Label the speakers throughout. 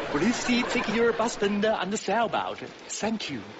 Speaker 1: Please take your husband and sailboat. Thank you.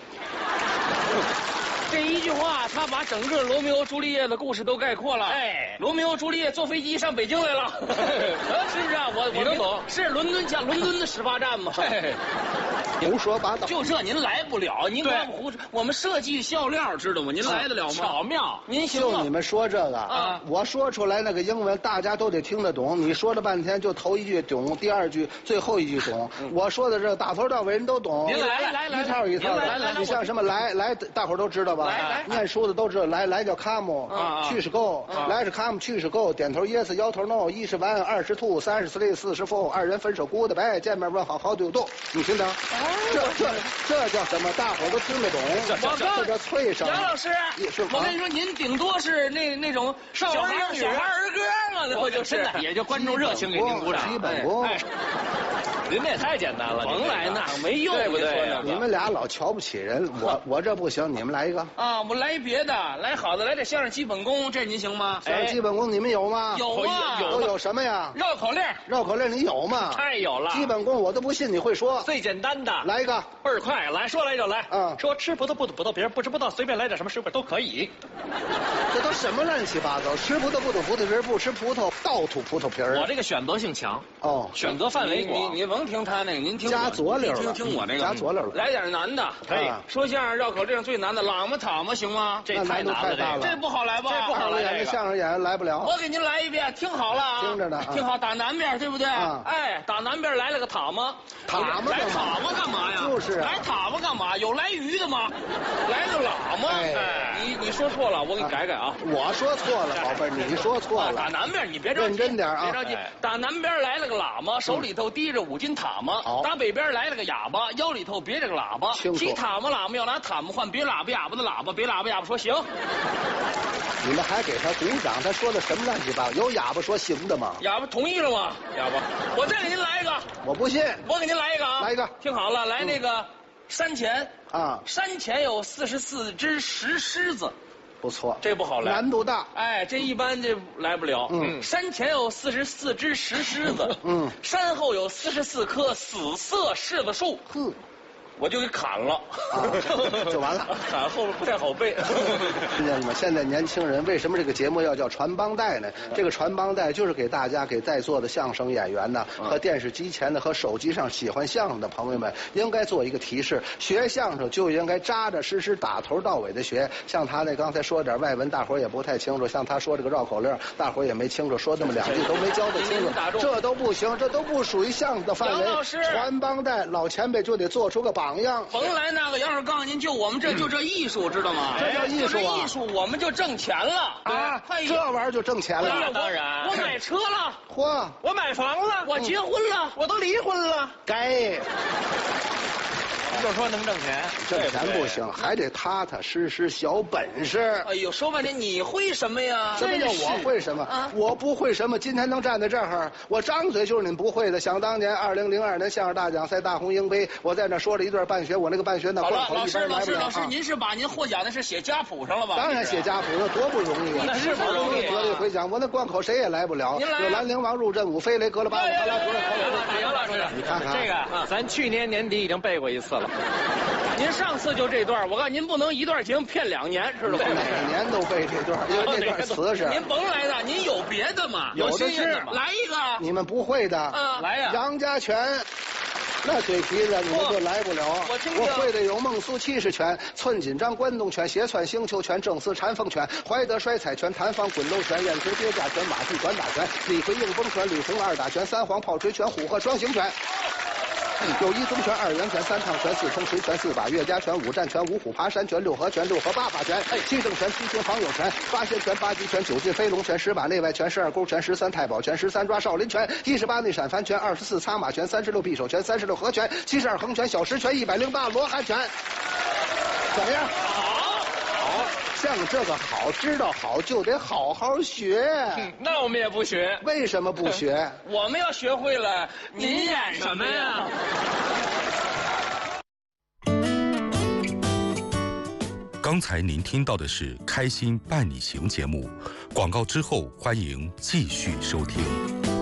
Speaker 2: 这一句话，他把整个罗密欧朱丽叶的故事都概括了。哎，罗密欧朱丽叶坐飞机上北京来了，是不是啊？我能懂，是伦敦的始发站吗？
Speaker 3: 胡说八道。
Speaker 2: 就这您来不了，您光胡说。我们设计笑料知道吗？您来得了吗？巧妙，您行吗？
Speaker 3: 就你们说这个啊，我说出来那个英文大家都得听得懂。你说了半天就头一句懂，第二句最后一句懂。我说的这打头到尾人都懂。
Speaker 2: 您来，
Speaker 3: 一套一套的。你像什么来，大伙都知道吧？
Speaker 2: 来，
Speaker 3: 念书的都知道，来叫 come， 去是 go， 来是 come， 去是 go， 点头 yes， 摇头 no， 一是完，二是 to， 三是 three， 四是 four， 二人分手 goodbye， 见面问好好对不对？你听着，这叫什么？大伙都听得懂。这叫脆声。
Speaker 2: 杨老师，我跟你说，您顶多是那种小孩儿歌嘛，那不就是也就观众热情给您鼓掌。
Speaker 3: 基本功。
Speaker 1: 您这也太简单了，
Speaker 2: 甭来那没用，
Speaker 1: 对不对？
Speaker 3: 你们俩老瞧不起人，我这不行，你们来一个
Speaker 2: 啊！我来别的，来好的，来点相声基本功，这您行吗？
Speaker 3: 相声基本功你们有吗？
Speaker 2: 有啊，
Speaker 3: 都有什么呀？
Speaker 2: 绕口令，
Speaker 3: 你有吗？
Speaker 1: 太有了。
Speaker 3: 基本功我都不信你会说。
Speaker 1: 最简单的，
Speaker 3: 来一个，
Speaker 1: 倍儿快，来说来就来。
Speaker 3: 说
Speaker 1: 吃葡萄不吐葡萄皮儿，不吃葡萄随便来点什么水果都可以。
Speaker 3: 这都什么乱七八糟？吃葡萄不吐葡萄皮儿，不吃葡萄倒吐葡萄皮儿。
Speaker 1: 我这个选择性强
Speaker 3: 哦，
Speaker 1: 选择范围广。
Speaker 2: 你甭听他那个，您听
Speaker 3: 加佐料了，
Speaker 2: 听我这个
Speaker 3: 加佐料了。
Speaker 2: 来点难的，
Speaker 1: 可以
Speaker 2: 说相声绕口令最难的喇嘛塔嘛行吗？
Speaker 1: 这太难了，
Speaker 2: 这不好来吧？
Speaker 1: 这不好来，
Speaker 3: 这相声演员来不了。
Speaker 2: 我给您来一遍，听好了啊，
Speaker 3: 听着呢，
Speaker 2: 听好，打南边对不对？哎，打南边来了个塔嘛，
Speaker 3: 塔嘛
Speaker 2: 干嘛呀？
Speaker 3: 就是
Speaker 2: 来塔嘛干嘛？有来鱼的吗？来个喇嘛，你说错了，我给你改啊。
Speaker 3: 我说错了，宝贝儿，你说错了。
Speaker 2: 打南边，你别着急，
Speaker 3: 认真点啊，
Speaker 2: 别着急。打南边来了个喇嘛，手里头提着5斤塔嘛。打北边来了个哑巴，腰里头别着个喇叭。提塔嘛喇嘛要拿塔嘛换别喇叭哑巴的喇叭，别喇叭哑巴说行。
Speaker 3: 你们还给他鼓掌？他说的什么乱七八糟？有哑巴说行的吗？
Speaker 2: 哑巴同意了吗？哑巴，我再给您来一个。
Speaker 3: 我不信。
Speaker 2: 我给您来一个啊！
Speaker 3: 来一个，
Speaker 2: 听好了，来那个山前
Speaker 3: 啊，
Speaker 2: 山前有44只石狮子。
Speaker 3: 不错，
Speaker 2: 这不好来，
Speaker 3: 难度大。
Speaker 2: 哎，这一般这来不了。山前有44只石狮子，山后有44棵死色柿子树。我就给砍了，
Speaker 3: 就完了。
Speaker 2: 砍后不太好背。
Speaker 3: 听见了吗？现在年轻人为什么这个节目要叫传帮带呢？这个传帮带就是给大家，给在座的相声演员呢，和电视机前的和手机上喜欢相声的朋友们，应该做一个提示：学相声就应该扎扎实实、打头到尾的学。像他那刚才说点外文，大伙儿也不太清楚；像他说这个绕口令，大伙儿也没清楚，说那么2句都没教得清楚，这都不行，这都不属于相声的范围。
Speaker 2: 杨老师，
Speaker 3: 传帮带，老前辈就得做出个榜样。
Speaker 2: 甭来那个，杨老师告诉您，就我们就这艺术，知道吗？
Speaker 3: 这叫艺术啊！
Speaker 2: 艺术，我们就挣钱了
Speaker 3: 啊！这玩意儿就挣钱了。
Speaker 2: 当然，我买车了，
Speaker 3: 嚯！
Speaker 2: 我买房了，我结婚了，我都离婚了，
Speaker 3: 该。
Speaker 1: 就说能挣钱，
Speaker 3: 挣钱不行，还得踏踏实实小本事。
Speaker 2: 哎呦，说半天你会什么呀？
Speaker 3: 什么叫我会什么？我不会什么，今天能站在这儿，我张嘴就是你们不会的。想当年2002年相声大奖赛大红鹰杯，我在那说了一段半学，我那个半学呢，
Speaker 2: 好了，老师，您是把您获奖的是写家谱上了吧？
Speaker 3: 当然写家谱，那多不容易啊！
Speaker 2: 那是不容易。
Speaker 3: 得了一回奖，我那关口谁也来不了。有兰陵王入阵，五飞雷格了巴，
Speaker 2: 杨老师，
Speaker 3: 你看看
Speaker 1: 这个，咱去年年底已经背过一次了。
Speaker 2: 您上次就这段，我告诉您不能一段节目骗2年，知道吗？
Speaker 3: 每年都背这段，因为那段词是。
Speaker 2: 您甭来了，您有别的吗？
Speaker 3: 有的是，
Speaker 2: 来一个。
Speaker 3: 你们不会的，
Speaker 2: 来呀！
Speaker 3: 杨家拳。那嘴皮子你们就来不了。我会的有孟苏70拳、寸锦章、关东拳、斜窜星球拳、正丝缠凤拳、怀德摔彩拳、弹簧滚楼拳、燕锤跌架拳、马屁短打拳、李逵硬崩拳、吕红2打拳、3黄炮锤拳、虎鹤双形拳。有1宗拳、2圆拳、3趟拳、4冲锤拳、4把岳家拳、5战拳、5虎爬山拳、6合拳、6合8法拳、7正拳、7星防友拳、8仙拳、8极拳、9进飞龙拳、10把内外拳、12勾拳、13太保拳、13抓少林拳、18内闪翻拳、24擦马拳、36匕首拳、36合拳、72横拳、小石拳、108罗汉拳。怎么样？好，像这个好，知道好就得好好学。
Speaker 2: 那我们也不学。
Speaker 3: 为什么不学？
Speaker 2: 我们要学会了，您演什么呀？
Speaker 4: 刚才您听到的是《开心伴你行》节目，广告之后欢迎继续收听。